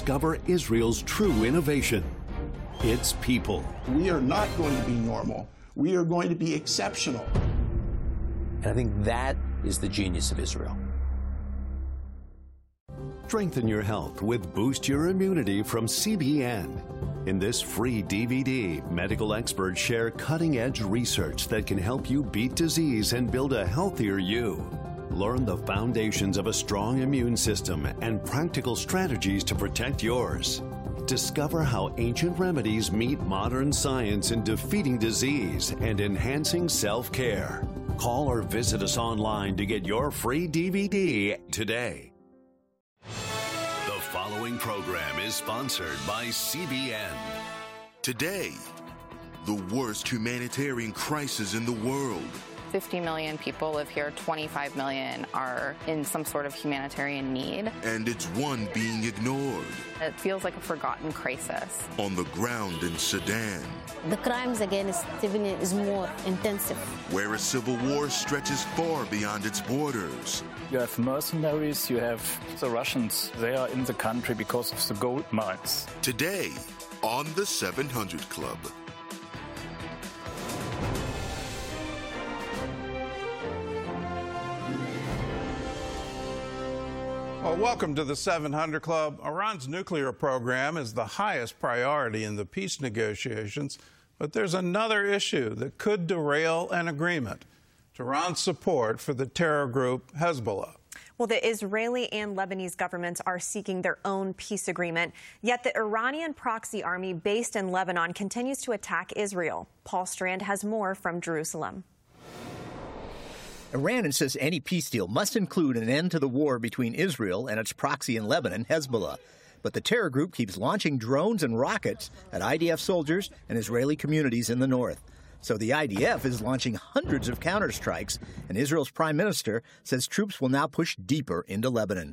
discover Israel's true innovation, its people. We are not going to be normal. We are going to be exceptional. And I think that is the genius of Israel. Strengthen your health with Boost Your Immunity from CBN. In this free DVD, medical experts share cutting-edge research that can help you beat disease and build a healthier you. Learn the foundations of a strong immune system and practical strategies to protect yours. Discover how ancient remedies meet modern science in defeating disease and enhancing self-care. Call or visit us online to get your free DVD today. The following program is sponsored by CBN. Today, the worst humanitarian crisis in the world. 50 million people live here, 25 million are in some sort of humanitarian need. And it's one being ignored. It feels like a forgotten crisis. On the ground in Sudan. The crimes against civilians is more intensive. Where a civil war stretches far beyond its borders. You have mercenaries, you have the Russians. They are in the country because of the gold mines. Today, on the 700 Club. Well, welcome to the 700 Club. Iran's nuclear program is the highest priority in the peace negotiations, but there's another issue that could derail an agreement: Iran's support for the terror group Hezbollah. Well, the Israeli and Lebanese governments are seeking their own peace agreement, yet the Iranian proxy army based in Lebanon continues to attack Israel. Paul Strand has more from Jerusalem. Iran insists any peace deal must include an end to the war between Israel and its proxy in Lebanon, Hezbollah. But the terror group keeps launching drones and rockets at IDF soldiers and Israeli communities in the north. So the IDF is launching hundreds of counterstrikes, and Israel's prime minister says troops will now push deeper into Lebanon.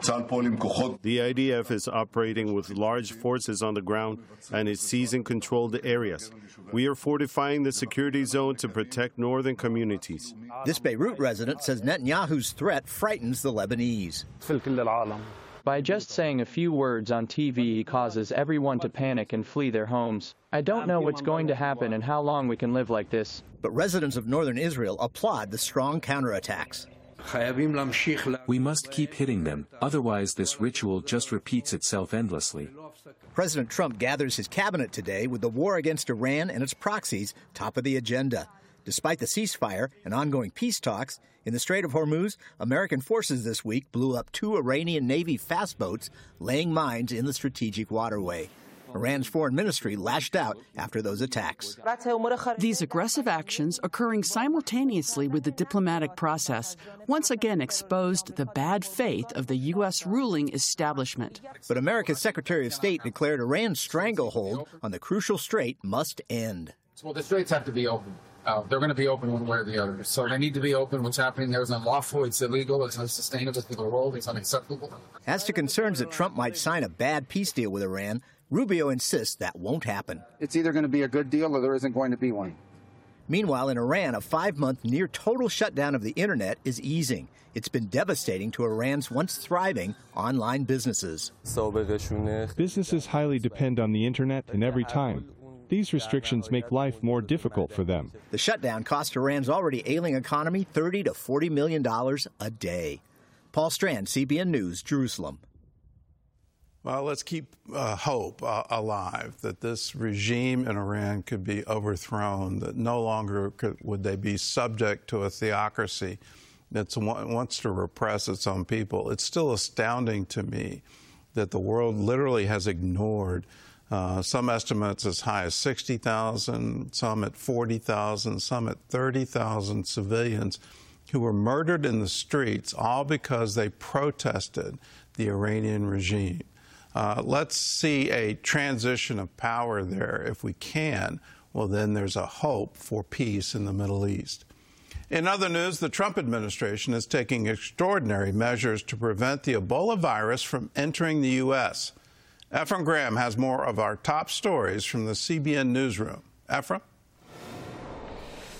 The IDF is operating with large forces on the ground and is seizing controlled areas. We are fortifying the security zone to protect northern communities. This Beirut resident says Netanyahu's threat frightens the Lebanese. By just saying a few words on TV, he causes everyone to panic and flee their homes. I don't know what's going to happen and how long we can live like this. But residents of northern Israel applaud the strong counterattacks. We must keep hitting them, otherwise this ritual just repeats itself endlessly. President Trump gathers his cabinet today with the war against Iran and its proxies top of the agenda. Despite the ceasefire and ongoing peace talks, in the Strait of Hormuz, American forces this week blew up 2 Iranian Navy fast boats laying mines in the strategic waterway. Iran's foreign ministry lashed out after those attacks. These aggressive actions, occurring simultaneously with the diplomatic process, once again exposed the bad faith of the U.S. ruling establishment. But America's Secretary of State declared Iran's stranglehold on the crucial strait must end. Well, the straits have to be open. They're going to be open one way or the other. So they need to be open. What's happening there is unlawful, it's illegal, it's unsustainable for the world, it's unacceptable. As to concerns that Trump might sign a bad peace deal with Iran, Rubio insists that won't happen. It's either going to be a good deal or there isn't going to be one. Meanwhile, in Iran, a 5-month near-total shutdown of the Internet is easing. It's been devastating to Iran's once thriving online businesses. Businesses highly depend on the Internet, and every time these restrictions make life more difficult for them. The shutdown cost Iran's already ailing economy $30 to $40 million a day. Paul Strand, CBN News, Jerusalem. Well, let's keep hope alive that this regime in Iran could be overthrown, that no longer would they be subject to a theocracy that wants to repress its own people. It's still astounding to me that the world literally has ignored some estimates as high as 60,000, some at 40,000, some at 30,000 civilians who were murdered in the streets, all because they protested the Iranian regime. Let's see a transition of power there. If we can, well, then there's a hope for peace in the Middle East. In other news, the Trump administration is taking extraordinary measures to prevent the Ebola virus from entering the U.S. Ephraim Graham has more of our top stories from the CBN newsroom. Ephraim?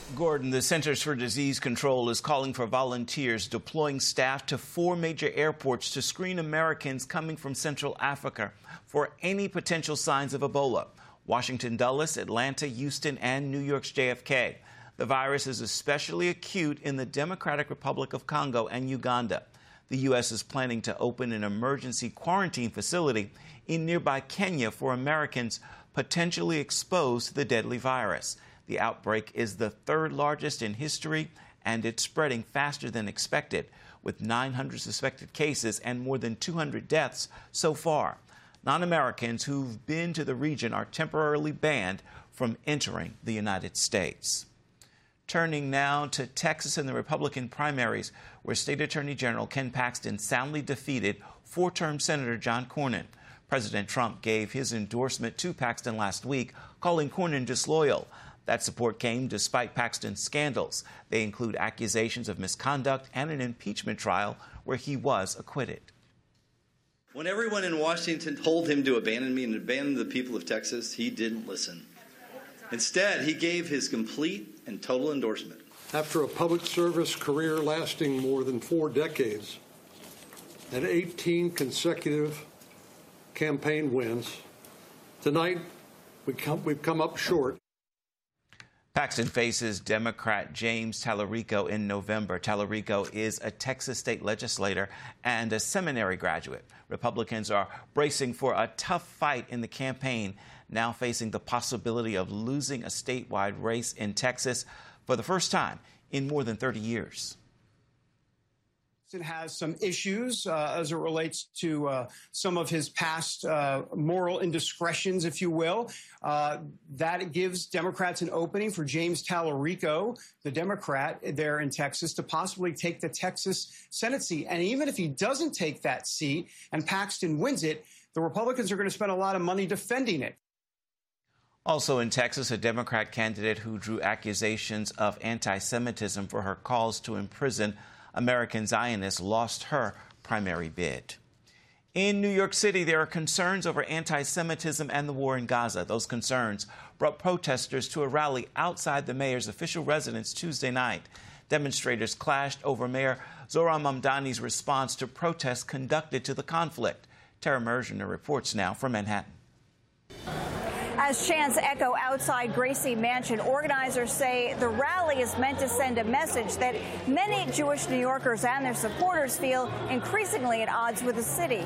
Gordon, the Centers for Disease Control is calling for volunteers deploying staff to 4 major airports to screen Americans coming from Central Africa for any potential signs of Ebola. Washington Dulles, Atlanta, Houston, and New York's JFK. The virus is especially acute in the Democratic Republic of Congo and Uganda. The U.S. is planning to open an emergency quarantine facility in nearby Kenya for Americans potentially exposed to the deadly virus. The outbreak is the 3rd largest in history, and it's spreading faster than expected, with 900 suspected cases and more than 200 deaths so far. Non-Americans who've been to the region are temporarily banned from entering the United States. Turning now to Texas and the Republican primaries, where State Attorney General Ken Paxton soundly defeated 4-term Senator John Cornyn. President Trump gave his endorsement to Paxton last week, calling Cornyn disloyal. That support came despite Paxton's scandals. They include accusations of misconduct and an impeachment trial where he was acquitted. When everyone in Washington told him to abandon me and abandon the people of Texas, he didn't listen. Instead, he gave his complete and total endorsement. After a public service career lasting more than 4 decades and 18 consecutive campaign wins, tonight we've come up short. Paxton faces Democrat James Tallarico in November. Tallarico is a Texas state legislator and a seminary graduate. Republicans are bracing for a tough fight in the campaign, now facing the possibility of losing a statewide race in Texas for the first time in more than 30 years. It has some issues as it relates to some of his past moral indiscretions, if you will. That gives Democrats an opening for James Tallarico, the Democrat there in Texas, to possibly take the Texas Senate seat. And even if he doesn't take that seat and Paxton wins it, the Republicans are going to spend a lot of money defending it. Also in Texas, a Democrat candidate who drew accusations of anti-Semitism for her calls to imprison American Zionists lost her primary bid. In New York City, there are concerns over anti-Semitism and the war in Gaza. Those concerns brought protesters to a rally outside the mayor's official residence Tuesday night. Demonstrators clashed over Mayor Zohran Mamdani's response to protests conducted to the conflict. Tara Mergener reports now from Manhattan. As chants echo outside Gracie Mansion, organizers say the rally is meant to send a message that many Jewish New Yorkers and their supporters feel increasingly at odds with the city.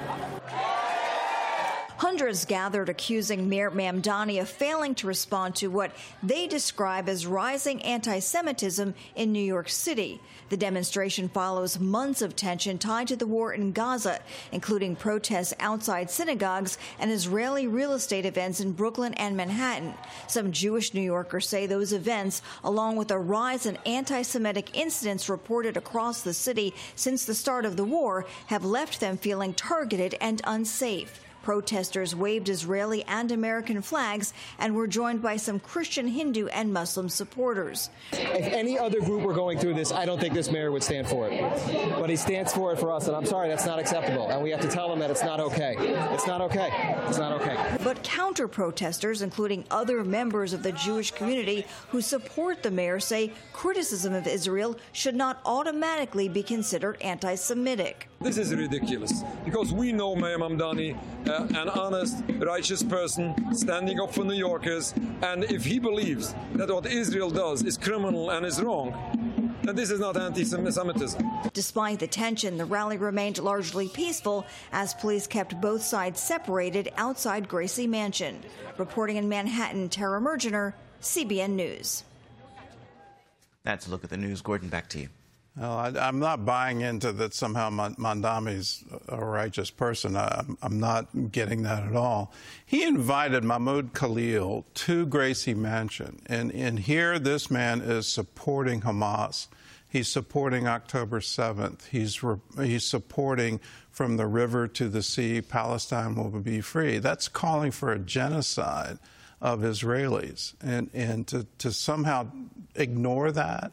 Hundreds gathered accusing Mayor Mamdani of failing to respond to what they describe as rising anti-Semitism in New York City. The demonstration follows months of tension tied to the war in Gaza, including protests outside synagogues and Israeli real estate events in Brooklyn and Manhattan. Some Jewish New Yorkers say those events, along with a rise in anti-Semitic incidents reported across the city since the start of the war, have left them feeling targeted and unsafe. Protesters waved Israeli and American flags and were joined by some Christian, Hindu, and Muslim supporters. If any other group were going through this, I don't think this mayor would stand for it. But he stands for it for us, and I'm sorry, that's not acceptable. And we have to tell him that it's not okay. It's not okay. It's not okay. But counter-protesters, including other members of the Jewish community who support the mayor, say criticism of Israel should not automatically be considered anti-Semitic. This is ridiculous, because we know Mayor Mamdani, an honest, righteous person, standing up for New Yorkers, and if he believes that what Israel does is criminal and is wrong, then this is not anti-Semitism. Despite the tension, the rally remained largely peaceful as police kept both sides separated outside Gracie Mansion. Reporting in Manhattan, Tara Mergener, CBN News. That's a look at the news. Gordon, back to you. Well, I'm not buying into that somehow Mamdani's a righteous person. I'm not getting that at all. He invited Mahmoud Khalil to Gracie Mansion, and here this man is supporting Hamas. He's supporting October 7th. He's supporting from the river to the sea, Palestine will be free. That's calling for a genocide of Israelis, and to somehow ignore that.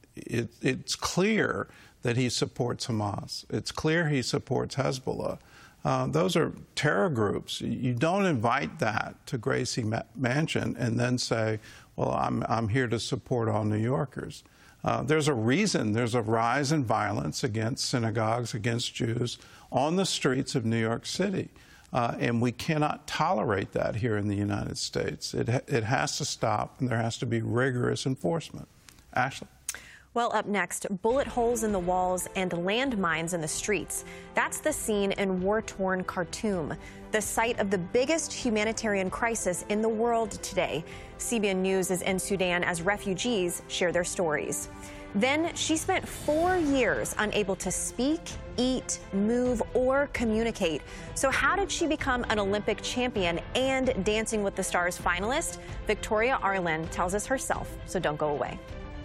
It's clear that he supports Hamas. It's clear he supports Hezbollah. Those are terror groups. You don't invite that to Gracie Mansion and then say, well, I'm here to support all New Yorkers. There's a reason there's a rise in violence against synagogues, against Jews on the streets of New York City. And we cannot tolerate that here in the United States. It has to stop, and there has to be rigorous enforcement. Ashley? Well, up next, bullet holes in the walls and landmines in the streets. That's the scene in war-torn Khartoum, the site of the biggest humanitarian crisis in the world today. CBN News is in Sudan as refugees share their stories. Then she spent 4 years unable to speak, eat, move, or communicate. So how did she become an Olympic champion and Dancing with the Stars finalist? Victoria Arlen tells us herself, so don't go away.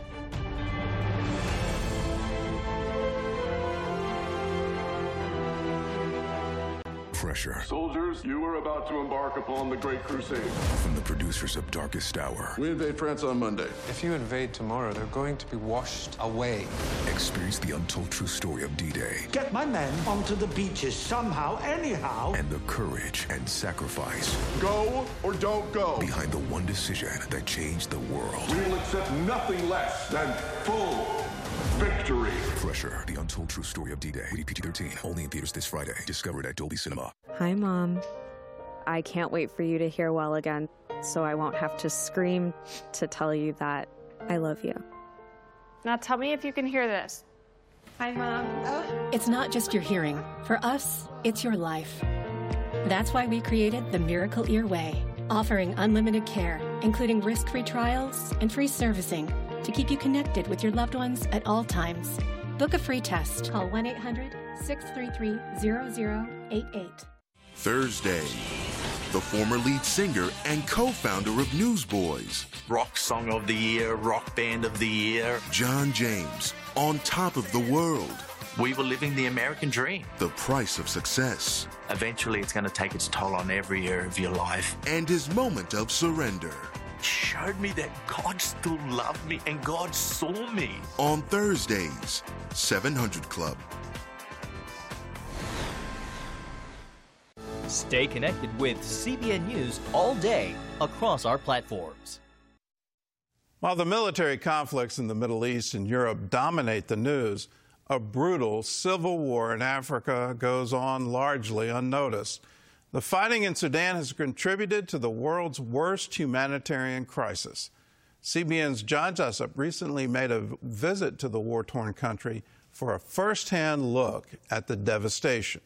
Pressure. Soldiers, you are about to embark upon the Great Crusade. From the producers of Darkest Hour. We invade France on Monday. If you invade tomorrow, they're going to be washed away. Experience the untold true story of D-Day. Get my men onto the beaches somehow, anyhow. And the courage and sacrifice. Go or don't go. Behind the one decision that changed the world. We will accept nothing less than full victory. Pressure, the untold true story of D-Day. Rated PG-13. Only in theaters this Friday. Discovered at Dolby Cinema. Hi, Mom. I can't wait for you to hear well again, so I won't have to scream to tell you that I love you. Now tell me if you can hear this. Hi, Mom. It's not just your hearing. For us, it's your life. That's why we created the Miracle Ear Way, offering unlimited care, including risk-free trials and free servicing to keep you connected with your loved ones at all times. Book a free test. Call 1-800-633-0088. Thursday, the former lead singer and co-founder of Newsboys. Rock Song of the Year, Rock Band of the Year. John James, on top of the world. We were living the American dream. The price of success. Eventually, it's going to take its toll on every area of your life. And his moment of surrender. Showed me that God still loved me and God saw me. On Thursdays, 700 Club. Stay connected with CBN News all day across our platforms. While the military conflicts in the Middle East and Europe dominate the news, a brutal civil war in Africa goes on largely unnoticed. The fighting in Sudan has contributed to the world's worst humanitarian crisis. CBN's John Jessup recently made a visit to the war-torn country for a first-hand look at the devastation.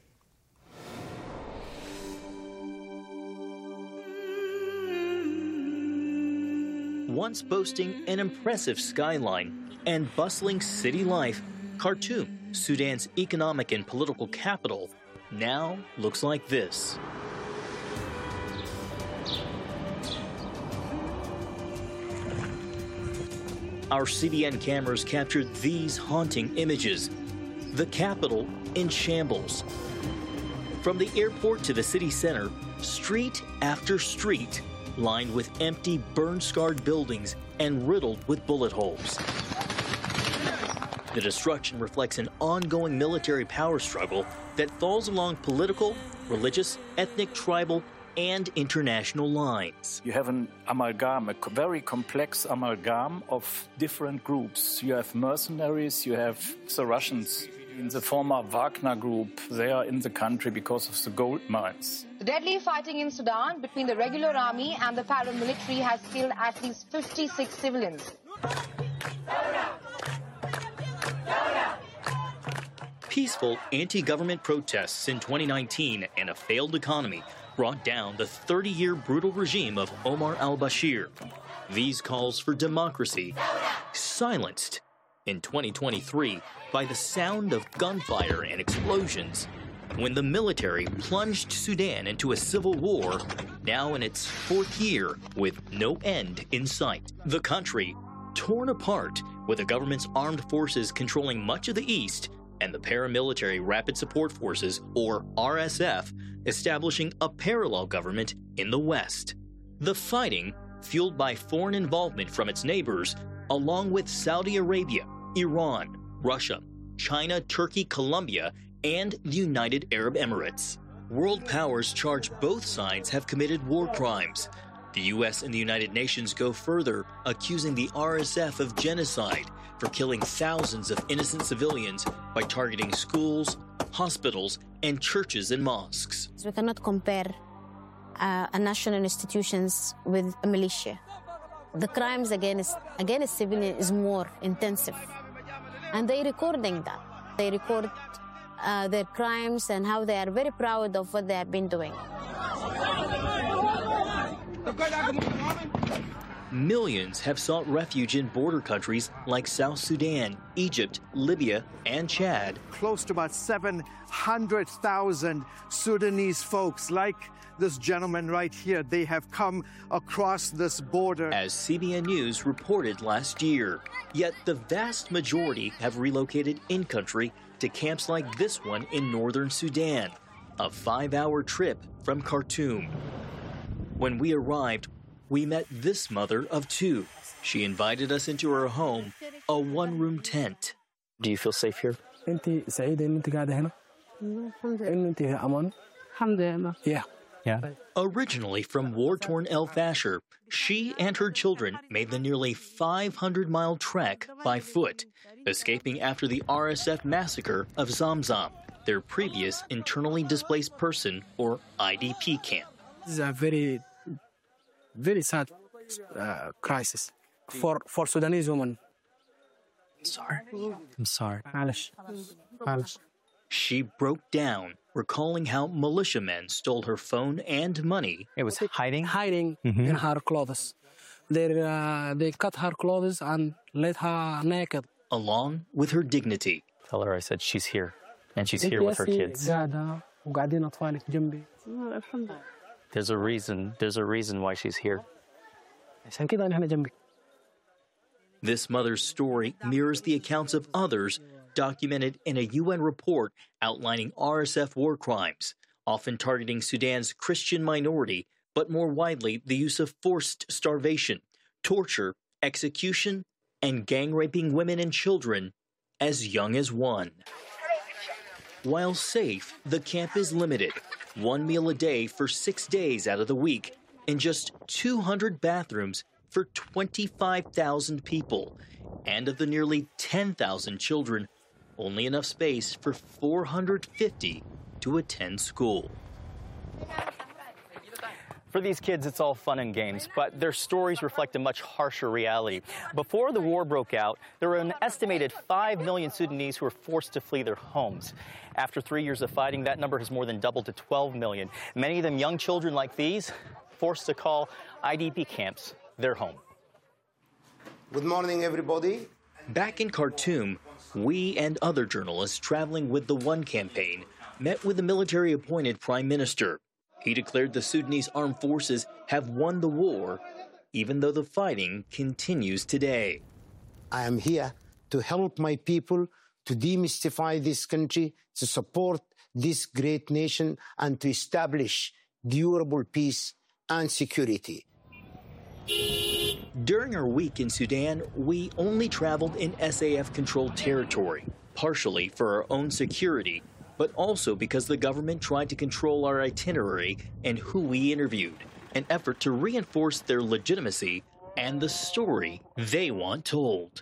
Once boasting an impressive skyline and bustling city life, Khartoum, Sudan's economic and political capital, now looks like this. Our CBN cameras captured these haunting images. The capital in shambles. From the airport to the city center, street after street, lined with empty, burn-scarred buildings and riddled with bullet holes. The destruction reflects an ongoing military power struggle that falls along political, religious, ethnic, tribal, and international lines. You have an amalgam, a very complex amalgam of different groups. You have mercenaries, you have the Russians. In the former Wagner group, they are in the country because of the gold mines. The deadly fighting in Sudan between the regular army and the paramilitary has killed at least 56 civilians. Peaceful anti-government protests in 2019 and a failed economy brought down the 30-year brutal regime of Omar al-Bashir. These calls for democracy silenced in 2023 by the sound of gunfire and explosions when the military plunged Sudan into a civil war, now in its 4th year with no end in sight. The country torn apart with the government's armed forces controlling much of the east and the paramilitary Rapid Support Forces, or RSF, establishing a parallel government in the west. The fighting, fueled by foreign involvement from its neighbors, along with Saudi Arabia, Iran, Russia, China, Turkey, Colombia, and the United Arab Emirates. World powers charge both sides have committed war crimes. The U.S. and the United Nations go further, accusing the RSF of genocide for killing thousands of innocent civilians by targeting schools, hospitals, and churches and mosques. We cannot compare national institutions with a militia. The crimes against civilians is more intensive. And they're recording that. They record their crimes and how they are very proud of what they have been doing. Millions have sought refuge in border countries like South Sudan, Egypt, Libya, and Chad. Close to about 700,000 Sudanese folks like this gentleman right here. They have come across this border. As CBN News reported last year. Yet the vast majority have relocated in-country to camps like this one in northern Sudan, a 5-hour trip from Khartoum. When we arrived, we met this mother of 2. She invited us into her home, a one-room tent. Do you feel safe here? Yeah. Originally from war-torn El Fasher, she and her children made the nearly 500-mile trek by foot, escaping after the RSF massacre of Zamzam, their previous internally displaced person, or IDP camp. This is a very, very sad crisis for Sudanese women. I'm sorry. She broke down, recalling how militiamen stole her phone and money. It was hiding in her clothes. They cut her clothes and left her naked. Along with her dignity. Tell her I said she's here, and she's here with her kids. There's a reason why she's here. This mother's story mirrors the accounts of others documented in a UN report outlining RSF war crimes, often targeting Sudan's Christian minority, but more widely the use of forced starvation, torture, execution, and gang-raping women and children as young as 1. While safe, the camp is limited. 1 meal a day for 6 days out of the week, and just 200 bathrooms for 25,000 people. And of the nearly 10,000 children, only enough space for 450 to attend school. For these kids, it's all fun and games, but their stories reflect a much harsher reality. Before the war broke out, there were an estimated 5 million Sudanese who were forced to flee their homes. After 3 years of fighting, that number has more than doubled to 12 million. Many of them young children like these, forced to call IDP camps their home. Good morning, everybody. Back in Khartoum, we and other journalists traveling with the One campaign met with the military-appointed prime minister. He declared the Sudanese armed forces have won the war, even though the fighting continues today. I am here to help my people to demystify this country, to support this great nation, and to establish durable peace and security. During our week in Sudan, we only traveled in SAF-controlled territory, partially for our own security, but also because the government tried to control our itinerary and who we interviewed, an effort to reinforce their legitimacy and the story they want told.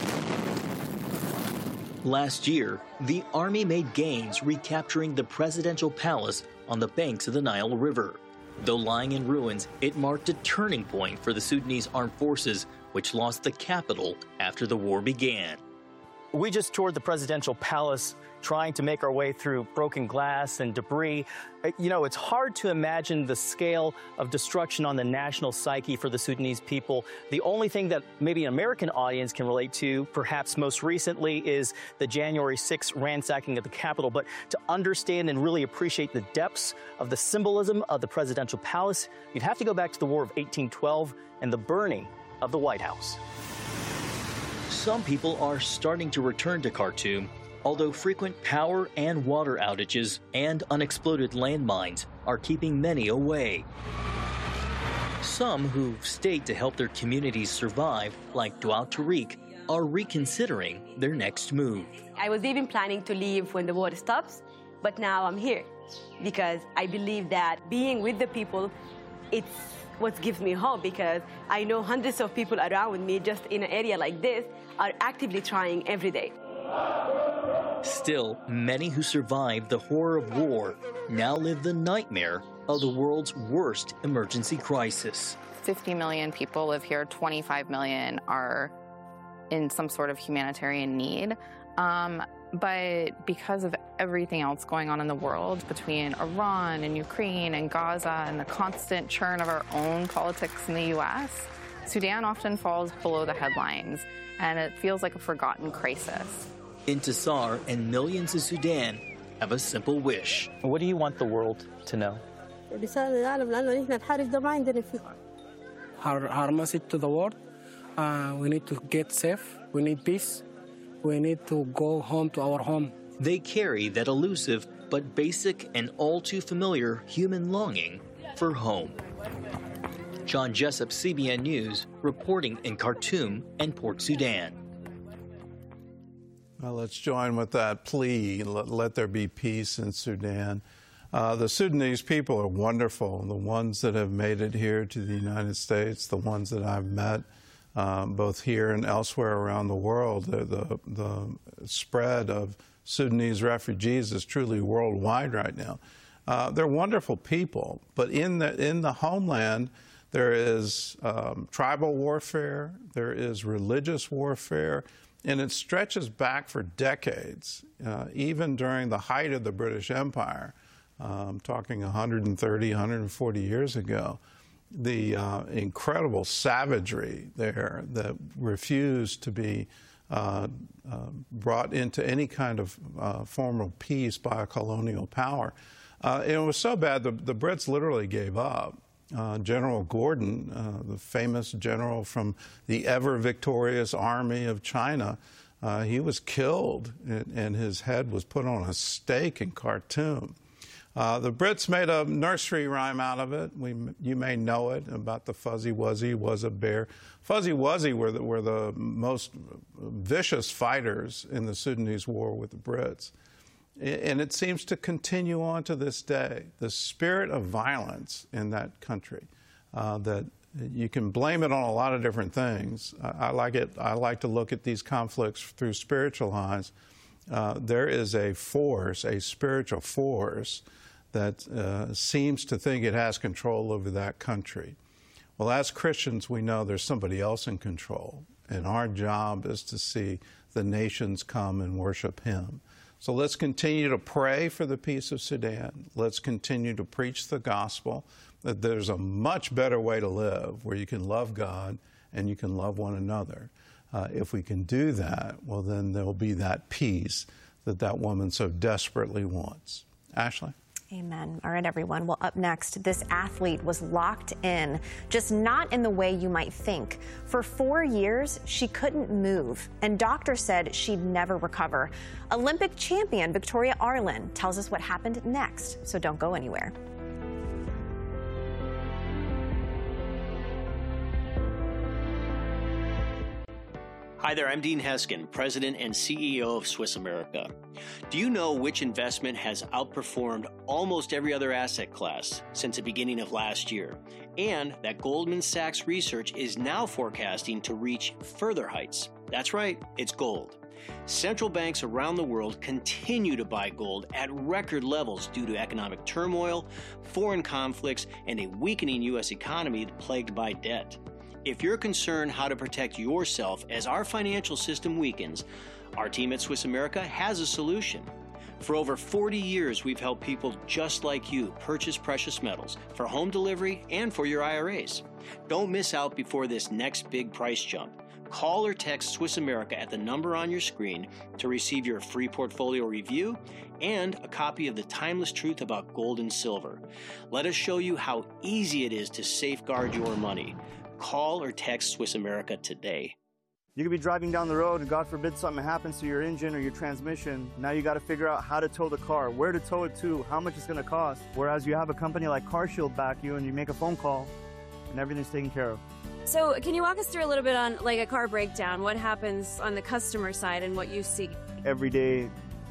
Last year, the army made gains recapturing the presidential palace on the banks of the Nile River. Though lying in ruins, it marked a turning point for the Sudanese armed forces, which lost the capital after the war began. We just toured the presidential palace, trying to make our way through broken glass and debris. You know, it's hard to imagine the scale of destruction on the national psyche for the Sudanese people. The only thing that maybe an American audience can relate to, perhaps most recently, is the January 6th ransacking of the Capitol. But to understand and really appreciate the depths of the symbolism of the presidential palace, you'd have to go back to the War of 1812 and the burning of the White House. Some people are starting to return to Khartoum, although frequent power and water outages and unexploded landmines are keeping many away. Some who've stayed to help their communities survive, like Dual Tariq, are reconsidering their next move. I was even planning to leave when the war stops, but now I'm here. because I believe that being with the people, it's what gives me hope, because I know hundreds of people around me just in an area like this are actively trying every day. Still, many who survived the horror of war now live the nightmare of the world's worst emergency crisis. 50 million people live here, 25 million are in some sort of humanitarian need. But because of everything else going on in the world between Iran and Ukraine and Gaza and the constant churn of our own politics in the U.S., Sudan often falls below the headlines, and it feels like a forgotten crisis. Intisar and millions in Sudan have a simple wish. What do you want the world to know? Our message to the world, we need to get safe, we need peace, we need to go home to our home. They carry that elusive but basic and all too familiar human longing for home. John Jessup, CBN News, reporting in Khartoum and Port Sudan. Well, let's join with that plea. Let there be peace in Sudan. The Sudanese people are wonderful. The ones that have made it here to the United States, the ones that I've met, both here and elsewhere around the world, the spread of Sudanese refugees is truly worldwide right now. They're wonderful people, but in the homeland, there is tribal warfare, there is religious warfare, and it stretches back for decades, even during the height of the British Empire. I'm talking 130, 140 years ago. The incredible savagery there that refused to be brought into any kind of formal peace by a colonial power. It was so bad the Brits literally gave up. General Gordon, the famous general from the ever-victorious army of China, he was killed and his head was put on a stake in Khartoum. The Brits made a nursery rhyme out of it. You may know it, about the Fuzzy Wuzzy was a bear. Fuzzy Wuzzy were the most vicious fighters in the Sudanese war with the Brits. And it seems to continue on to this day. The spirit of violence in that country, that you can blame it on a lot of different things. I like to look at these conflicts through spiritual eyes. There is a force, a spiritual force, that seems to think it has control over that country. Well, as Christians, we know there's somebody else in control, and our job is to see the nations come and worship Him. So let's continue to pray for the peace of Sudan. Let's continue to preach the gospel, that there's a much better way to live, where you can love God and you can love one another. If we can do that, well, then there'll be that peace that woman so desperately wants. Ashley? Amen. All right, everyone. Well, up next, this athlete was locked in, just not in the way you might think. For 4 years, she couldn't move, and doctors said she'd never recover. Olympic champion Victoria Arlen tells us what happened next, so don't go anywhere. Hi there, I'm Dean Heskin, President and CEO of Swiss America. Do you know which investment has outperformed almost every other asset class since the beginning of last year? And that Goldman Sachs research is now forecasting to reach further heights. That's right, it's gold. Central banks around the world continue to buy gold at record levels due to economic turmoil, foreign conflicts, and a weakening U.S. economy plagued by debt. If you're concerned how to protect yourself as our financial system weakens, our team at Swiss America has a solution. For over 40 years, we've helped people just like you purchase precious metals for home delivery and for your IRAs. Don't miss out before this next big price jump. Call or text Swiss America at the number on your screen to receive your free portfolio review and a copy of The Timeless Truth About Gold and Silver. Let us show you how easy it is to safeguard your money. Call or text Swiss America today. You could be driving down the road and God forbid something happens to your engine or your transmission. Now you got to figure out how to tow the car, where to tow it to, how much it's going to cost. Whereas you have a company like CarShield back you and you make a phone call and everything's taken care of. So can you walk us through a little bit on like a car breakdown? What happens on the customer side and what you see? Every day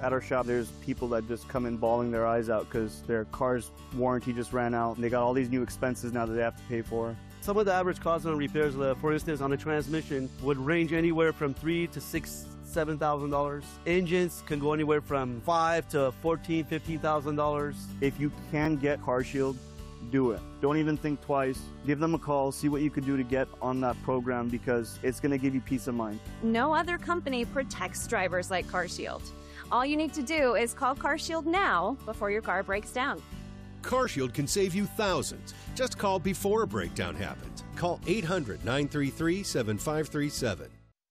At our shop, there's people that just come in bawling their eyes out because their car's warranty just ran out and they got all these new expenses now that they have to pay for. Some of the average costs on repairs, for instance, on a transmission, would range anywhere from $3,000 to $7,000. Engines can go anywhere from $5,000 to $14,000, $15,000. If you can get CarShield, do it. Don't even think twice. Give them a call, see what you could do to get on that program because it's going to give you peace of mind. No other company protects drivers like CarShield. All you need to do is call CarShield now before your car breaks down. CarShield can save you thousands. Just call before a breakdown happens. Call 800-933-7537.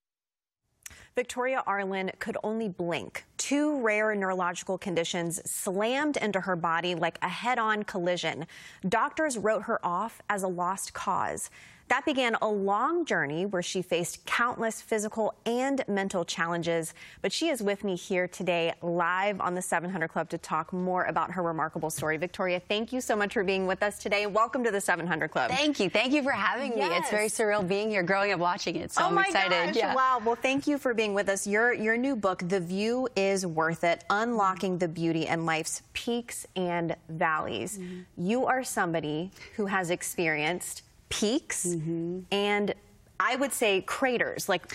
Victoria Arlen could only blink. 2 rare neurological conditions slammed into her body like a head-on collision. Doctors wrote her off as a lost cause. That began a long journey where she faced countless physical and mental challenges. But she is with me here today live on the 700 Club to talk more about her remarkable story. Victoria, thank you so much for being with us today. Welcome to the 700 Club. Thank you. Thank you for having me. It's very surreal being here, growing up watching it. So I'm excited. Gosh. Yeah. Wow. Well, thank you for being with us. Your new book, The View is Worth It, Unlocking the Beauty in Life's Peaks and Valleys. You are somebody who has experienced peaks and I would say craters, like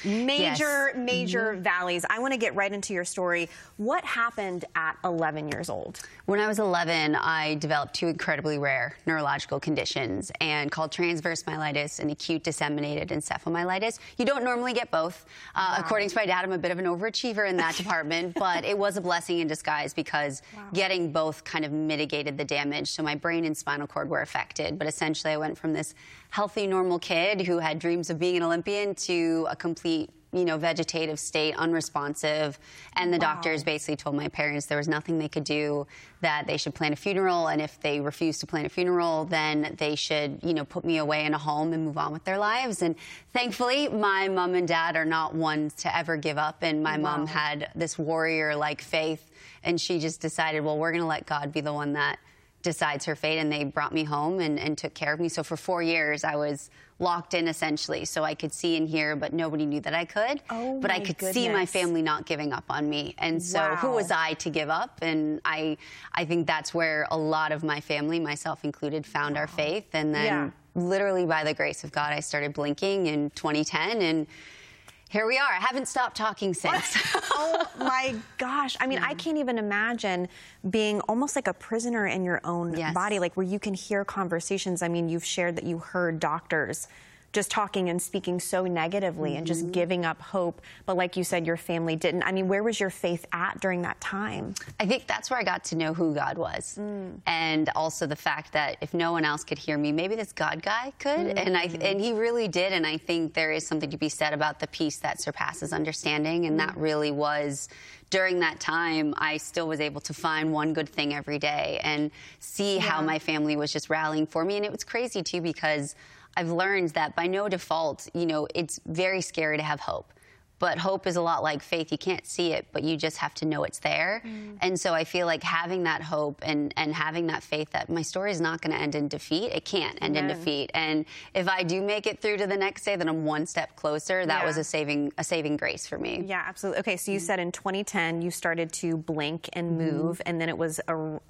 major valleys. I want to get right into your story. What happened at 11 years old? When I was 11, I developed 2 incredibly rare neurological conditions and called transverse myelitis and acute disseminated encephalomyelitis. You don't normally get both. According to my dad, I'm a bit of an overachiever in that department, but it was a blessing in disguise because getting both kind of mitigated the damage. So my brain and spinal cord were affected, but essentially I went from this healthy, normal kid who had dreams of being an Olympian to a complete, vegetative state, unresponsive. And the doctors basically told my parents there was nothing they could do, that they should plan a funeral. And if they refused to plan a funeral, then they should, put me away in a home and move on with their lives. And thankfully, my mom and dad are not ones to ever give up. And my mom had this warrior-like faith. And she just decided, well, we're going to let God be the one that decides her fate, and they brought me home and took care of me. So for 4 years, I was locked in essentially, so I could see and hear, but nobody knew that I could. But I could see my family not giving up on me. And so who was I to give up? And I think that's where a lot of my family, myself included, found our faith. And then literally by the grace of God, I started blinking in 2010, and here we are. I haven't stopped talking since. Oh, my gosh. I mean, I can't even imagine being almost like a prisoner in your own body, like where you can hear conversations. I mean, you've shared that you heard doctors just talking and speaking so negatively and just giving up hope. But like you said, your family didn't. I mean, where was your faith at during that time? I think that's where I got to know who God was. And also the fact that if no one else could hear me, maybe this God guy could. And he really did. And I think there is something to be said about the peace that surpasses understanding. And that really was, during that time, I still was able to find one good thing every day and see how my family was just rallying for me. And it was crazy too, because I've learned that by no default, it's very scary to have hope. But hope is a lot like faith. You can't see it, but you just have to know it's there. And so I feel like having that hope and having that faith that my story is not going to end in defeat. It can't end in defeat. And if I do make it through to the next day, then I'm one step closer. That was a saving grace for me. Yeah, absolutely. Okay, so you said in 2010 you started to blink and move, and then it was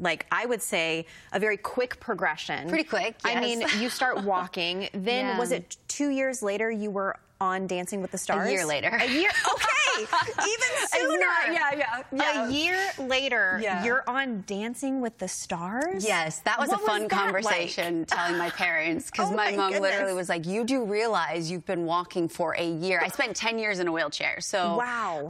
I would say a very quick progression. Pretty quick. Yes. I mean, you start walking. Then was it 2 years later you were on Dancing with the Stars? A year later. A year? Okay. Even sooner. A year later, you're on Dancing with the Stars? Yes. That was a fun conversation telling my parents, because my mom literally was like, you do realize you've been walking for a year. I spent 10 years in a wheelchair. So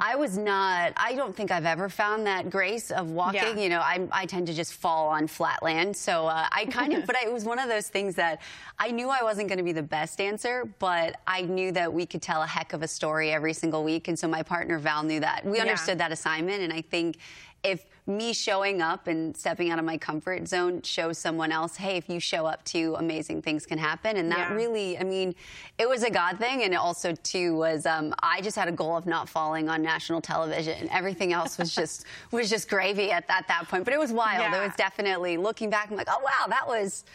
I don't think I've ever found that grace of walking. I tend to just fall on flat land. So but it was one of those things that I knew I wasn't going to be the best dancer, but I knew that we could tell a heck of a story every single week. And so my partner, Val, knew that. We understood that assignment. And I think if me showing up and stepping out of my comfort zone shows someone else, hey, if you show up too, amazing things can happen. And that really, I mean, it was a God thing. And it also, too, was I just had a goal of not falling on national television. Everything else was just gravy at that point. But it was wild. It was definitely, looking back, I'm like, oh, wow, that was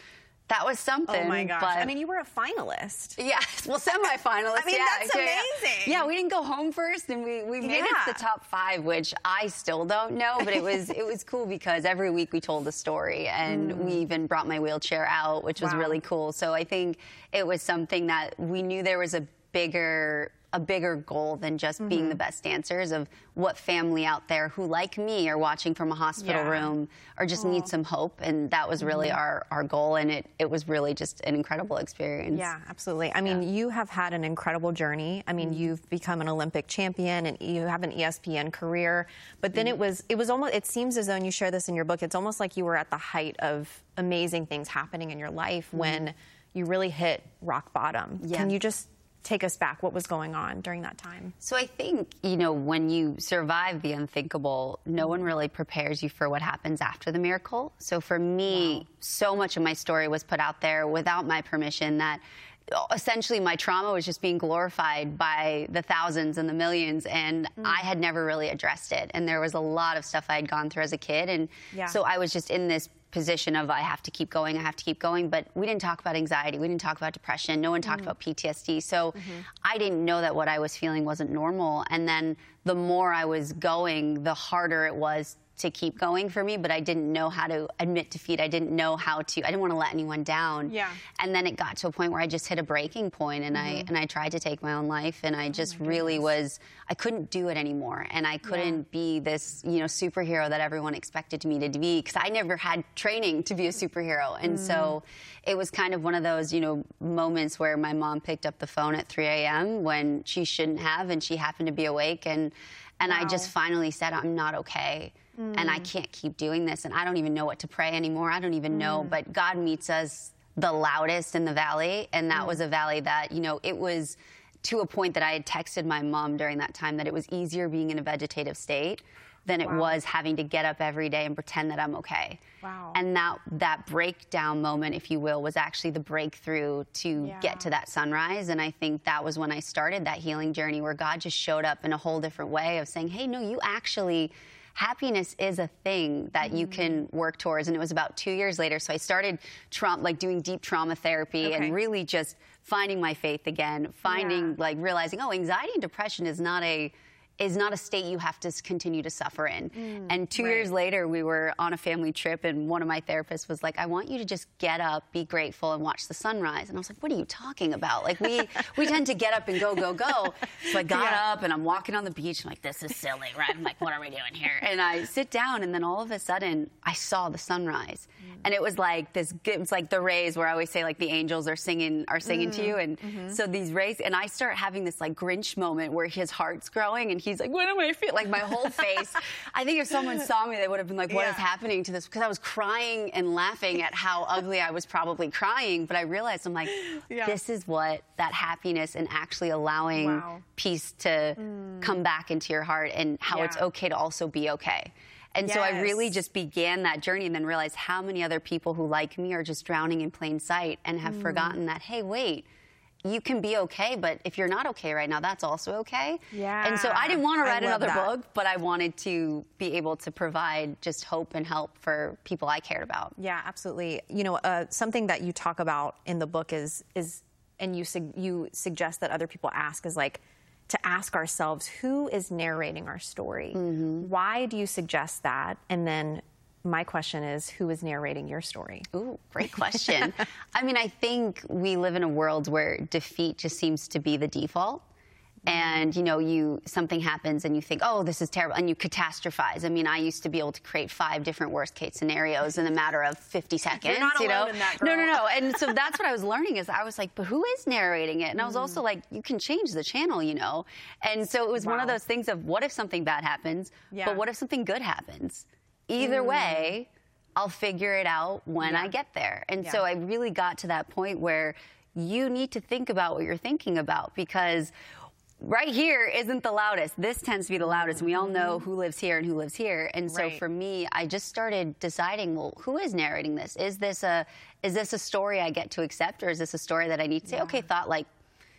That was something. Oh my gosh. But I mean, you were a finalist. Yeah, well, semi-finalist. I mean, that's amazing. Yeah, we didn't go home first, and we made it to the top 5, which I still don't know, but it was cool because every week we told a story, and we even brought my wheelchair out, which was really cool. So I think it was something that we knew there was a bigger goal than just being the best dancers, of what family out there who, like me, are watching from a hospital room or just need some hope. And that was really our goal. And it was really just an incredible experience. Yeah, absolutely. I mean, you have had an incredible journey. I mean, you've become an Olympic champion and you have an ESPN career. But then it was almost, it seems as though, and you share this in your book, it's almost like you were at the height of amazing things happening in your life when you really hit rock bottom. Yeah. Can you just take us back? What was going on during that time? So I think, when you survive the unthinkable, no one really prepares you for what happens after the miracle. So for me, so much of my story was put out there without my permission, that essentially my trauma was just being glorified by the thousands and the millions, and I had never really addressed it. And there was a lot of stuff I had gone through as a kid, and so I was just in this position of I have to keep going, but we didn't talk about anxiety, we didn't talk about depression, no one talked about PTSD, so I didn't know that what I was feeling wasn't normal. And then the more I was going, the harder it was to keep going for me, but I didn't know how to admit defeat. I didn't want to let anyone down. Yeah. And then it got to a point where I just hit a breaking point, and I tried to take my own life, and I just I couldn't do it anymore, and I couldn't be this, superhero that everyone expected me to be, because I never had training to be a superhero. And so it was kind of one of those, moments where my mom picked up the phone at 3 a.m. when she shouldn't have, and she happened to be awake, and I just finally said, I'm not okay. And I can't keep doing this, and I don't even know what to pray anymore. I don't even know, but God meets us the loudest in the valley, and that was a valley that, it was to a point that I had texted my mom during that time that it was easier being in a vegetative state than it was having to get up every day and pretend that I'm okay. Wow. And that breakdown moment, if you will, was actually the breakthrough to get to that sunrise. And I think that was when I started that healing journey, where God just showed up in a whole different way of saying, hey, no, you actually... happiness is a thing that you can work towards. And it was about 2 years later. So I started doing deep trauma therapy and really just finding my faith again, realizing, anxiety and depression is not a state you have to continue to suffer in. And 2 years later, we were on a family trip, and one of my therapists was like, I want you to just get up, be grateful, and watch the sunrise. And I was like, what are you talking about? Like, we tend to get up and go, go, go. So I got up, and I'm walking on the beach. I'm like, this is silly, right? I'm like, what are we doing here? And I sit down, and then all of a sudden, I saw the sunrise. And it was like it was like the rays, where I always say, like, the angels are singing to you. And so these rays, and I start having this, like, Grinch moment where his heart's growing, and he's like, what am I feeling? Like, my whole face. I think if someone saw me, they would have been like, what is happening to this? Because I was crying and laughing at how ugly I was probably crying. But I realized, I'm like, this is what that happiness and actually allowing peace to come back into your heart, and how it's okay to also be okay. And so I really just began that journey, and then realized how many other people who, like me, are just drowning in plain sight and have forgotten that, hey, wait, you can be okay, but if you're not okay right now, that's also okay. Yeah. And so I didn't want to write another book, but I wanted to be able to provide just hope and help for people I cared about. Yeah, absolutely. Something that you talk about in the book is and you suggest that other people ask, is like, to ask ourselves, who is narrating our story? Why do you suggest that? And then my question is, who is narrating your story? Ooh, great question. I mean, I think we live in a world where defeat just seems to be the default. And, something happens and you think, oh, this is terrible, and you catastrophize. I mean, I used to be able to create 5 different worst-case scenarios in a matter of 50 seconds. You're not alone in that, girl. No. And so that's what I was learning, is I was like, but who is narrating it? And I was also like, you can change the channel, And so it was one of those things of, what if something bad happens, but what if something good happens? Either way, I'll figure it out when I get there. And so I really got to that point where you need to think about what you're thinking about, because right here isn't the loudest. This tends to be the loudest. And we all know who lives here and who lives here. And so for me, I just started deciding, well, who is narrating this? Is this a story I get to accept, or is this a story that I need to say, okay, thought, like,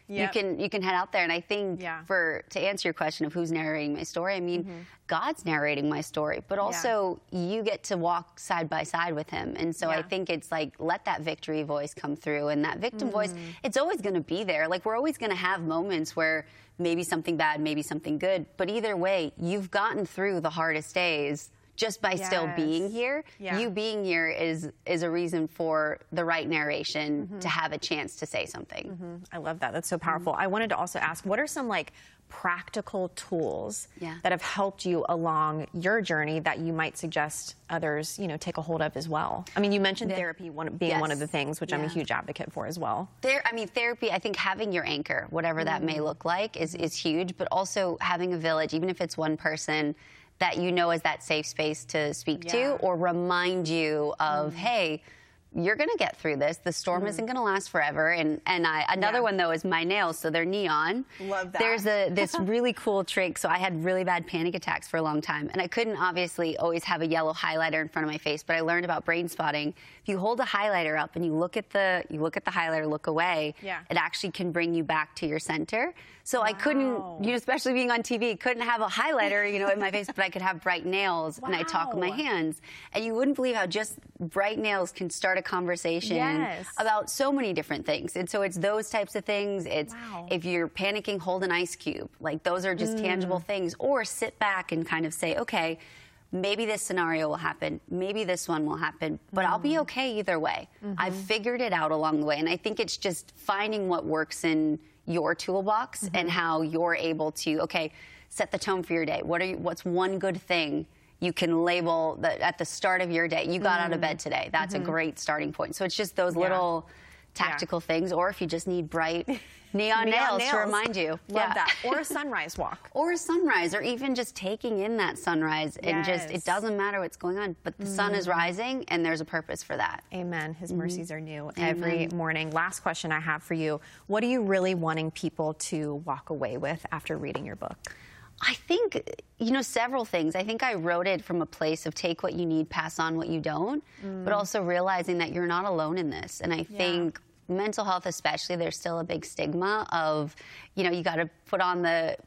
you can head out there. And I think to answer your question of who's narrating my story, I mean, God's narrating my story, but also you get to walk side by side with him. And so I think it's like, let that victory voice come through, and that victim voice, it's always going to be there. Like, we're always going to have moments where maybe something bad, maybe something good, but either way, you've gotten through the hardest days just by still being here. You being here is a reason for the right narration to have a chance to say something. I love that. That's so powerful. I wanted to also ask, what are some practical tools that have helped you along your journey that you might suggest others, take a hold of as well? I mean, you mentioned therapy being one of the things, which I'm a huge advocate for as well. Therapy, I think having your anchor, whatever that may look like, is huge, but also having a village, even if it's one person that you know is that safe space to speak to or remind you of, hey, you're going to get through this. The storm isn't going to last forever. And another one, though, is my nails. So they're neon. Love that. There's this really cool trick. So I had really bad panic attacks for a long time. And I couldn't obviously always have a yellow highlighter in front of my face. But I learned about brain spotting. If you hold a highlighter up and you look at the highlighter, look away, it actually can bring you back to your center. So I couldn't, especially being on TV, couldn't have a highlighter, in my face, but I could have bright nails and I talk with my hands. And you wouldn't believe how just bright nails can start a conversation about so many different things. And so it's those types of things. It's if you're panicking, hold an ice cube. Like, those are just tangible things. Or sit back and kind of say, okay, maybe this scenario will happen, maybe this one will happen, but I'll be okay either way. I've figured it out along the way. And I think it's just finding what works in your toolbox and how you're able to, set the tone for your day. What's one good thing you can label at the start of your day? You got out of bed today. That's a great starting point. So it's just those little tactical things, or if you just need bright neon nails to remind you. Love that. Or a sunrise walk. Or a sunrise, or even just taking in that sunrise and just, it doesn't matter what's going on, but the sun is rising and there's a purpose for that. Amen. His mercies are new every morning. Last question I have for you. What are you really wanting people to walk away with after reading your book? I think, several things. I think I wrote it from a place of take what you need, pass on what you don't, but also realizing that you're not alone in this. And I think mental health especially, there's still a big stigma of, you got to put on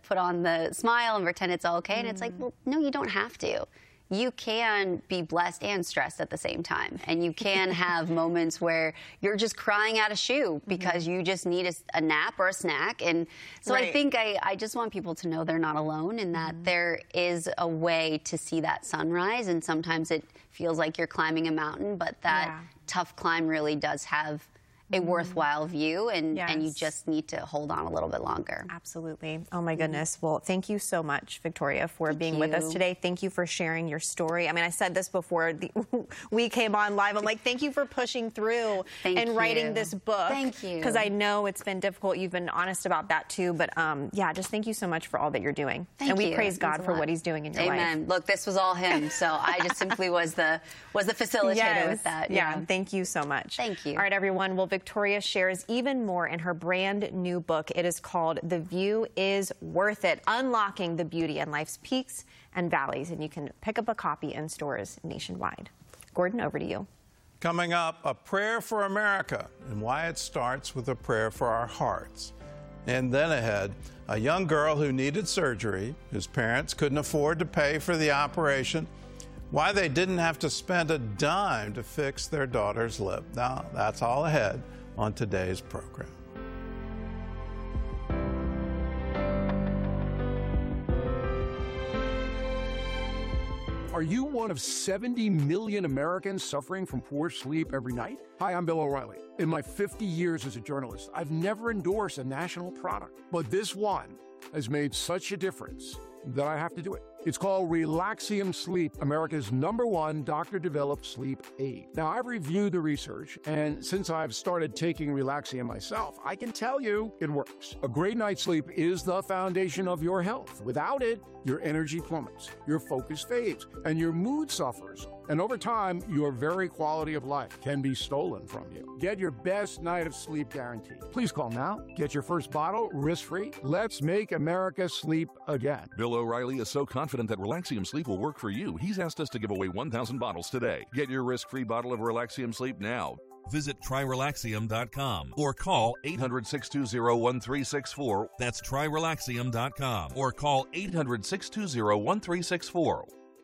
the smile and pretend it's all okay. And it's like, well, no, you don't have to. You can be blessed and stressed at the same time. And you can have moments where you're just crying out a shoe because you just need a nap or a snack. And so I think I just want people to know they're not alone, and that there is a way to see that sunrise. And sometimes it feels like you're climbing a mountain, but that tough climb really does have a worthwhile view, and you just need to hold on a little bit longer. Absolutely. Oh, my goodness. Well, thank you so much, Victoria, for being with us today. Thank you for sharing your story. I mean, I said this before we came on live. I'm like, thank you for pushing through and writing this book. Thank you. Because I know it's been difficult. You've been honest about that, too. But, just thank you so much for all that you're doing. And we praise God for what he's doing in your life. Amen. Look, this was all him, so I just simply was the facilitator with that. Yeah, thank you so much. Thank you. All right, everyone. Well, Victoria shares even more in her brand new book. It is called The View is Worth It, Unlocking the Beauty in Life's Peaks and Valleys. And you can pick up a copy in stores nationwide. Gordon, over to you. Coming up, a prayer for America and why it starts with a prayer for our hearts. And then ahead, a young girl who needed surgery, whose parents couldn't afford to pay for the operation, why they didn't have to spend a dime to fix their daughter's lip. Now, that's all ahead on today's program. Are you one of 70 million Americans suffering from poor sleep every night? Hi, I'm Bill O'Reilly. In my 50 years as a journalist, I've never endorsed a national product, but this one has made such a difference that I have to do it. It's called Relaxium Sleep, America's #1 doctor-developed sleep aid. Now, I've reviewed the research, and since I've started taking Relaxium myself, I can tell you it works. A great night's sleep is the foundation of your health. Without it, your energy plummets, your focus fades, and your mood suffers. And over time, your very quality of life can be stolen from you. Get your best night of sleep guaranteed. Please call now. Get your first bottle risk-free. Let's make America sleep again. Bill O'Reilly is so confident that Relaxium Sleep will work for you, he's asked us to give away 1,000 bottles today. Get your risk-free bottle of Relaxium Sleep now. Visit TryRelaxium.com or call 800-620-1364. That's TryRelaxium.com or call 800-620-1364.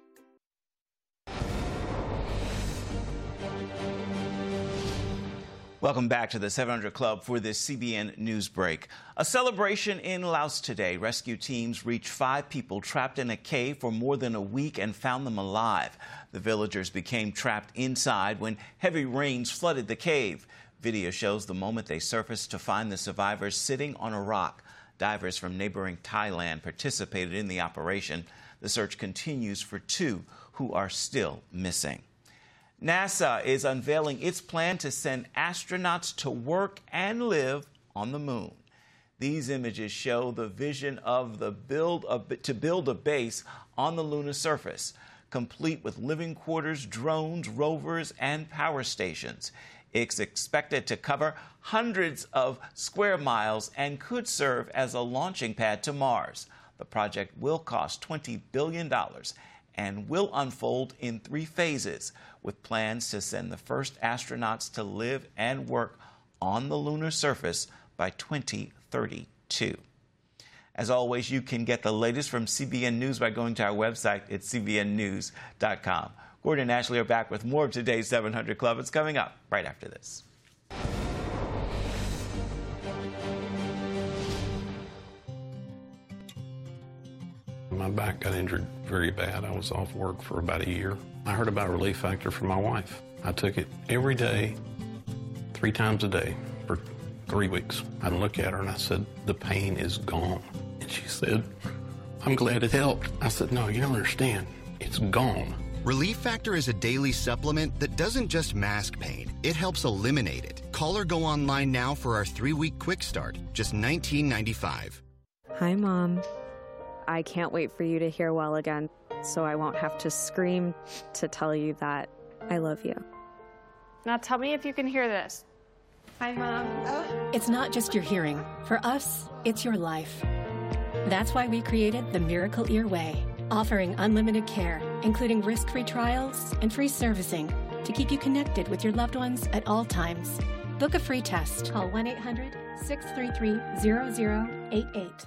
Welcome back to the 700 Club for this CBN News Break. A celebration in Laos today. Rescue teams reached 5 people trapped in a cave for more than a week and found them alive. The villagers became trapped inside when heavy rains flooded the cave. Video shows the moment they surfaced to find the survivors sitting on a rock. Divers from neighboring Thailand participated in the operation. The search continues for 2 who are still missing. NASA is unveiling its plan to send astronauts to work and live on the moon. These images show the vision of to build a base on the lunar surface, complete with living quarters, drones, rovers, and power stations. It's expected to cover hundreds of square miles and could serve as a launching pad to Mars. The project will cost $20 billion and will unfold in 3 phases, with plans to send the first astronauts to live and work on the lunar surface by 2032. As always, you can get the latest from CBN News by going to our website at cbnnews.com. Gordon and Ashley are back with more of today's 700 Club. It's coming up right after this. My back got injured very bad. I was off work for about a year. I heard about Relief Factor from my wife. I took it every day, 3 times a day for 3 weeks. I'd look at her and I said, the pain is gone. And she said, I'm glad it helped. I said, no, you don't understand. It's gone. Relief Factor is a daily supplement that doesn't just mask pain, it helps eliminate it. Call or go online now for our 3-week quick start, just $19.95. Hi, Mom. I can't wait for you to hear well again, so I won't have to scream to tell you that I love you. Now tell me if you can hear this. Hi, Mom. It's not just your hearing. For us, it's your life. That's why we created the Miracle Ear Way, offering unlimited care, including risk-free trials and free servicing to keep you connected with your loved ones at all times. Book a free test. Call 1-800-633-0088.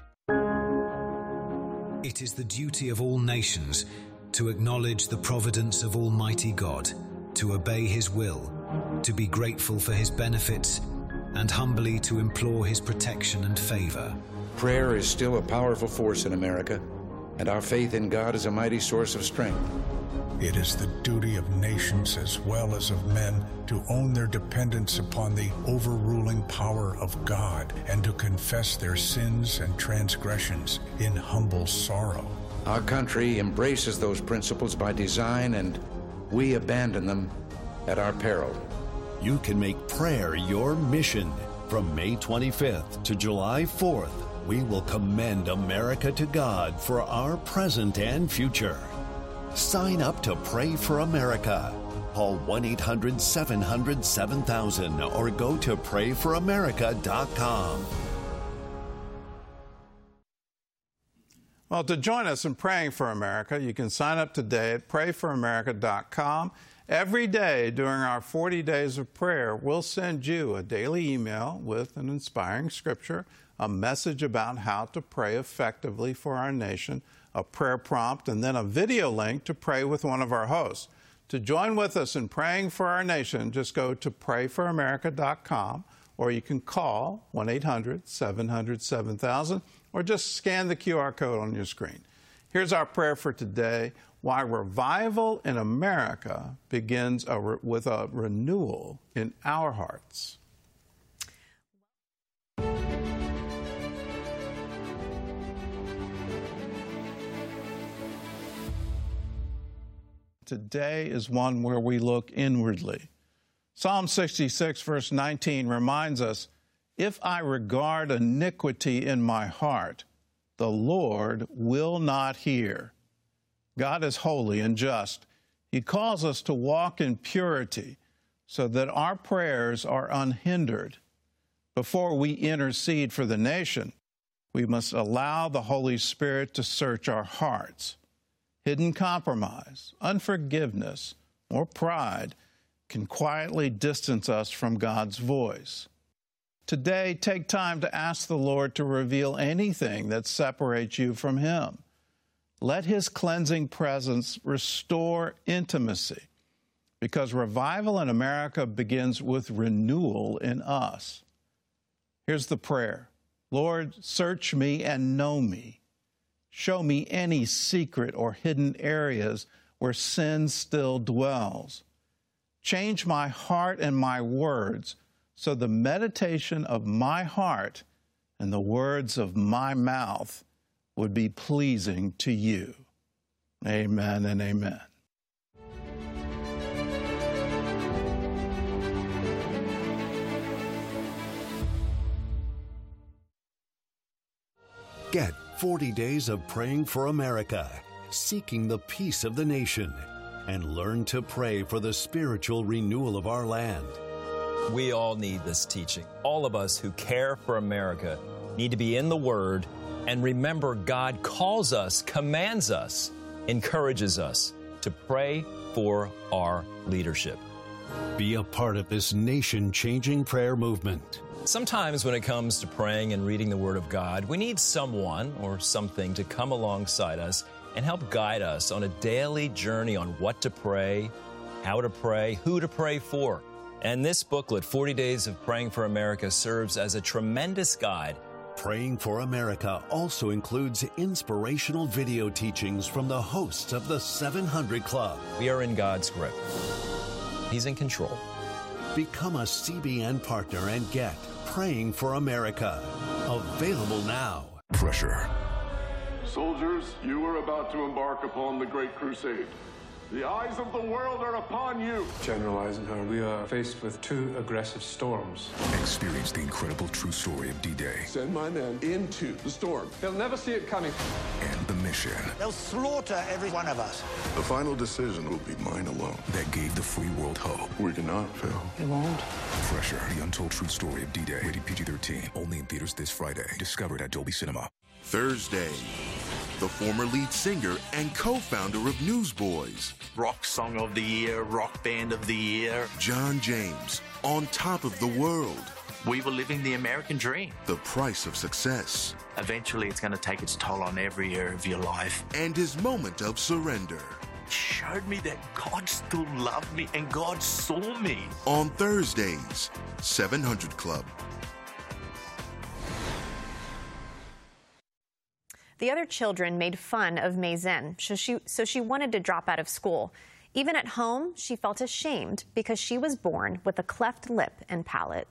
It is the duty of all nations to acknowledge the providence of Almighty God, to obey His will, to be grateful for His benefits, and humbly to implore His protection and favor. Prayer is still a powerful force in America, and our faith in God is a mighty source of strength. It is the duty of nations as well as of men to own their dependence upon the overruling power of God and to confess their sins and transgressions in humble sorrow. Our country embraces those principles by design, and we abandon them at our peril. You can make prayer your mission. From May 25th to July 4th, we will commend America to God for our present and future. Sign up to Pray for America. Call 1-800-700-7000 or go to prayforamerica.com. Well, to join us in Praying for America, you can sign up today at prayforamerica.com. Every day during our 40 days of prayer, we'll send you a daily email with an inspiring scripture, a message about how to pray effectively for our nation, a prayer prompt, and then a video link to pray with one of our hosts. To join with us in praying for our nation, just go to prayforamerica.com, or you can call 1-800-700-7000, or just scan the QR code on your screen. Here's our prayer for today: why revival in America begins with a renewal in our hearts. Today is one where we look inwardly. Psalm 66, verse 19 reminds us, "If I regard iniquity in my heart, the Lord will not hear." God is holy and just. He calls us to walk in purity so that our prayers are unhindered. Before we intercede for the nation, we must allow the Holy Spirit to search our hearts. Hidden compromise, unforgiveness, or pride can quietly distance us from God's voice. Today, take time to ask the Lord to reveal anything that separates you from Him. Let His cleansing presence restore intimacy, because revival in America begins with renewal in us. Here's the prayer. Lord, search me and know me. Show me any secret or hidden areas where sin still dwells. Change my heart and my words so the meditation of my heart and the words of my mouth would be pleasing to you. Amen and amen. Get 40 days of praying for America, seeking the peace of the nation, and learn to pray for the spiritual renewal of our land. We all need this teaching. All of us who care for America need to be in the Word and remember God calls us, commands us, encourages us to pray for our leadership. Be a part of this nation-changing prayer movement. Sometimes when it comes to praying and reading the Word of God, we need someone or something to come alongside us and help guide us on a daily journey on what to pray, how to pray, who to pray for. And this booklet, 40 Days of Praying for America, serves as a tremendous guide. Praying for America also includes inspirational video teachings from the hosts of the 700 Club. We are in God's grip. He's in control. Become a CBN partner and get Praying for America. Available now. Pressure. Soldiers, you are about to embark upon the Great Crusade. The eyes of the world are upon you. General Eisenhower, we are faced with two aggressive storms. Experience the incredible true story of D-Day. Send my men into the storm. They'll never see it coming. And the mission. They'll slaughter every one of us. The final decision will be mine alone. That gave the free world hope. We cannot fail. It won't. Pressure. The untold true story of D-Day. Rated PG-13. Only in theaters this Friday. Discovered at Dolby Cinema. Thursday, the former lead singer and co-founder of Newsboys. Rock Song of the Year, Rock Band of the Year. John James, on top of the world. We were living the American dream. The price of success. Eventually, it's going to take its toll on every area of your life. And his moment of surrender. Showed me that God still loved me and God saw me. On Thursdays, 700 Club. The other children made fun of Mei Zin, so she wanted to drop out of school. Even at home, she felt ashamed because she was born with a cleft lip and palate.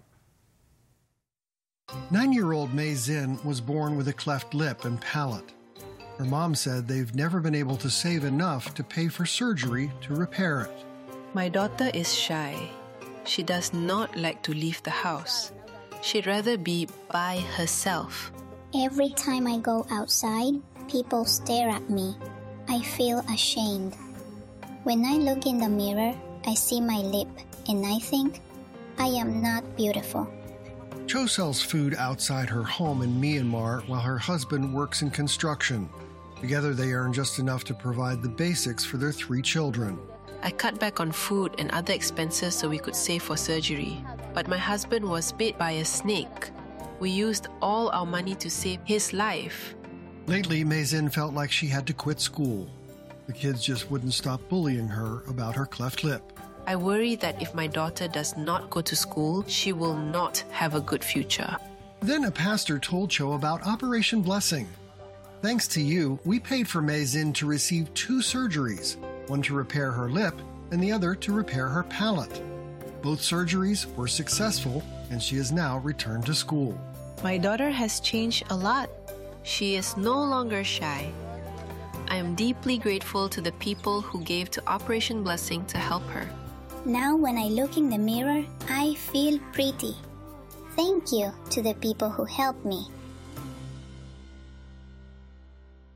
9-year-old Mei Zin was born with a cleft lip and palate. Her mom said they've never been able to save enough to pay for surgery to repair it. My daughter is shy. She does not like to leave the house. She'd rather be by herself. Every time I go outside, people stare at me. I feel ashamed. When I look in the mirror, I see my lip, and I think I am not beautiful. Cho sells food outside her home in Myanmar while her husband works in construction. Together they earn just enough to provide the basics for their 3 children. I cut back on food and other expenses so we could save for surgery. But my husband was bit by a snake. We used all our money to save his life. Lately, Mei Zin felt like she had to quit school. The kids just wouldn't stop bullying her about her cleft lip. I worry that if my daughter does not go to school, she will not have a good future. Then a pastor told Cho about Operation Blessing. Thanks to you, we paid for Mei Zin to receive 2 surgeries, one to repair her lip and the other to repair her palate. Both surgeries were successful, and she has now returned to school. My daughter has changed a lot. She is no longer shy. I am deeply grateful to the people who gave to Operation Blessing to help her. Now when I look in the mirror, I feel pretty. Thank you to the people who helped me.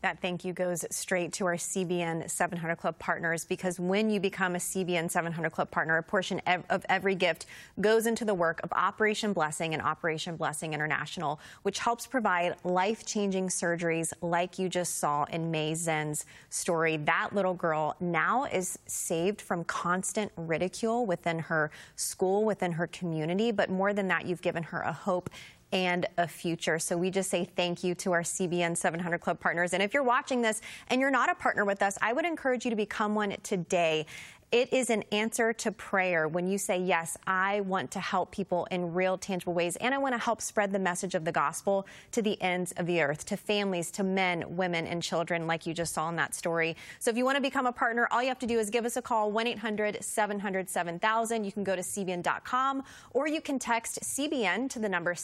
That thank you goes straight to our CBN 700 Club partners, because when you become a CBN 700 Club partner, a portion of every gift goes into the work of Operation Blessing and Operation Blessing International, which helps provide life-changing surgeries like you just saw in May Zen's story. That little girl now is saved from constant ridicule within her school, within her community. But more than that, you've given her a hope and a future. So we just say thank you to our CBN 700 Club partners. And if you're watching this and you're not a partner with us, I would encourage you to become one today. It is an answer to prayer when you say, yes, I want to help people in real, tangible ways, and I want to help spread the message of the gospel to the ends of the earth, to families, to men, women, and children, like you just saw in that story. So if you want to become a partner, all you have to do is give us a call, 1-800-700-7000. You can go to CBN.com, or you can text CBN to the number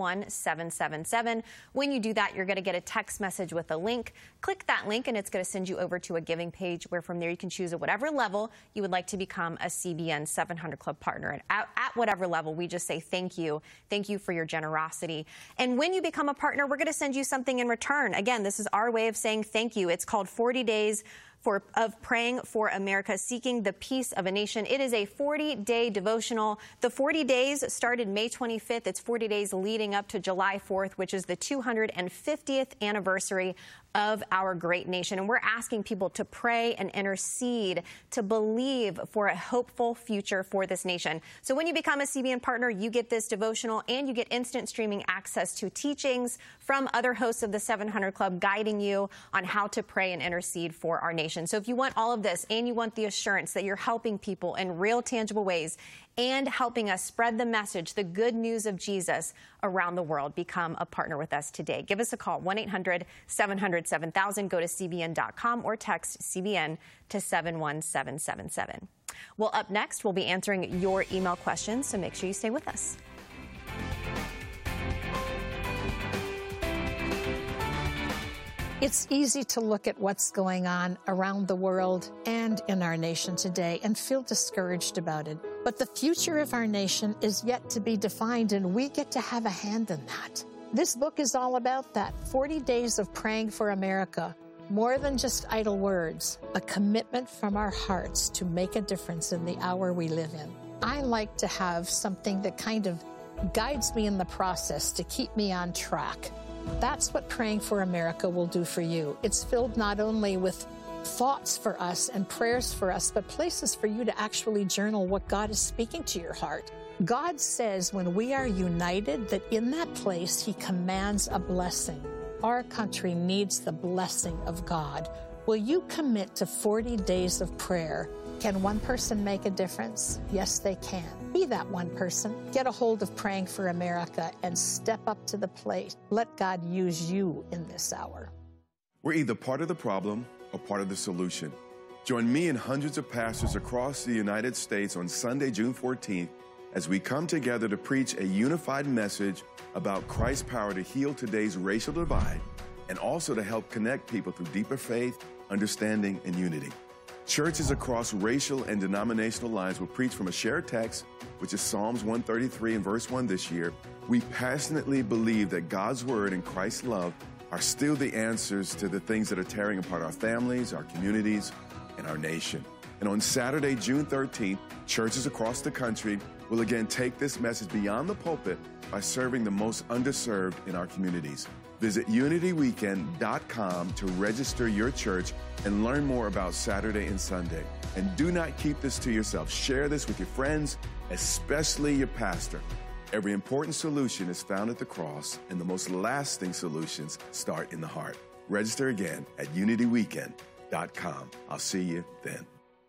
71777. When you do that, you're going to get a text message with a link. Click that link, and it's going to send you over to a giving page, where from there you can choose at whatever level you would like to become a CBN 700 Club partner. And at whatever level, we just say thank you. Thank you for your generosity. And when you become a partner, we're going to send you something in return. Again, this is our way of saying thank you. It's called 40 Days of Praying for America, Seeking the Peace of a Nation. It is a 40-day devotional. The 40 days started May 25th. It's 40 days leading up to July 4th, which is the 250th anniversary of our great nation. And we're asking people to pray and intercede, to believe for a hopeful future for this nation. So when you become a CBN partner, you get this devotional, and you get instant streaming access to teachings from other hosts of the 700 Club, guiding you on how to pray and intercede for our nation. So if you want all of this, and you want the assurance that you're helping people in real, tangible ways, and helping us spread the message, the good news of Jesus around the world, become a partner with us today. Give us a call, 1-800-700-7000. Go to CBN.com or text CBN to 71777. Well, up next, we'll be answering your email questions, so make sure you stay with us. It's easy to look at what's going on around the world and in our nation today and feel discouraged about it. But the future of our nation is yet to be defined, and we get to have a hand in that. This book is all about that. 40 Days of Praying for America. More than just idle words, a commitment from our hearts to make a difference in the hour we live in. I like to have something that kind of guides me in the process to keep me on track. That's what Praying for America will do for you. It's filled not only with thoughts for us and prayers for us, but places for you to actually journal what God is speaking to your heart. God says when we are united, that in that place He commands a blessing. Our country needs the blessing of God. Will you commit to 40 days of prayer? Can one person make a difference? Yes, they can. Be that one person. Get a hold of Praying for America and step up to the plate. Let God use you in this hour. We're either part of the problem or part of the solution. Join me and hundreds of pastors across the United States on Sunday, June 14th, as we come together to preach a unified message about Christ's power to heal today's racial divide, and also to help connect people through deeper faith, understanding, and unity. Churches across racial and denominational lines will preach from a shared text, which is Psalms 133 and verse 1 this year. We passionately believe that God's word and Christ's love are still the answers to the things that are tearing apart our families, our communities, and our nation. And on Saturday, June 13th, churches across the country will again take this message beyond the pulpit by serving the most underserved in our communities. Visit unityweekend.com to register your church and learn more about Saturday and Sunday. And do not keep this to yourself. Share this with your friends, especially your pastor. Every important solution is found at the cross, and the most lasting solutions start in the heart. Register again at unityweekend.com. I'll see you then.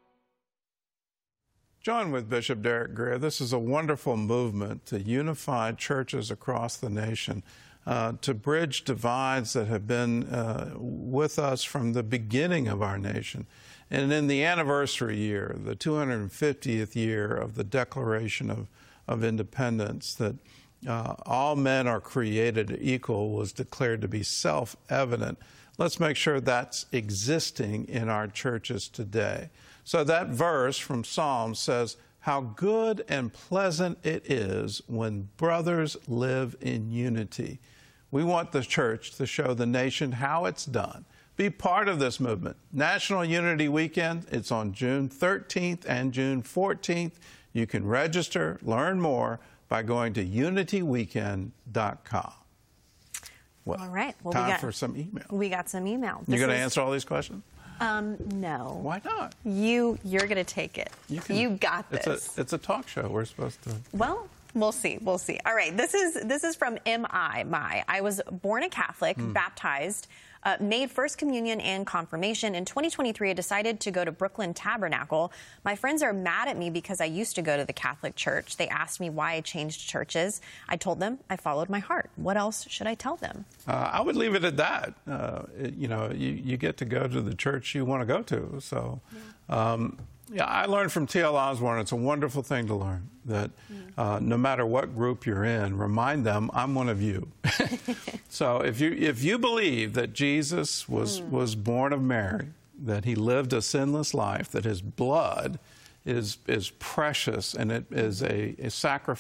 Join with Bishop Derek Grier. This is a wonderful movement to unify churches across the nation, to bridge divides that have been with us from the beginning of our nation. And in the anniversary year, the 250th year of the Declaration of Independence, that all men are created equal was declared to be self-evident. Let's make sure that's existing in our churches today. So that verse from Psalms says, "How good and pleasant it is when brothers live in unity." We want the church to show the nation how it's done, Be part of this movement. National Unity Weekend, it's on June 13th and June 14th. You can register, learn more by going to unityweekend.com. Well, all right. Well, time for some email. We got some email. You're going to answer all these questions? No. Why not? You're going to take it. You got this. It's a talk show. We're supposed to. Well, we'll see. We'll see. All right. This is from I was born a Catholic, baptized, made First Communion and Confirmation. In 2023, I decided to go to Brooklyn Tabernacle. My friends are mad at me because I used to go to the Catholic Church. They asked me why I changed churches. I told them I followed my heart. What else should I tell them? I would leave it at that. You get to go to the church you want to go to. So, I learned from T.L. Osborne, it's a wonderful thing to learn, that no matter what group you're in, remind them, I'm one of you. So if you believe that Jesus was born of Mary, that he lived a sinless life, that his blood is precious and it is a sacrifice